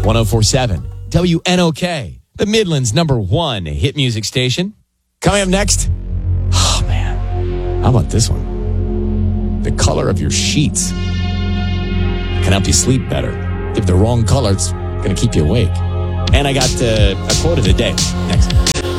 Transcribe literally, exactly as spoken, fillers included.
one oh four point seven W N O K, the Midland's number one hit music station. Coming up next, oh man, how about this one? The color of your sheets can help you sleep better. If the wrong color, it's going to keep you awake. And I got uh, a quote of the day next.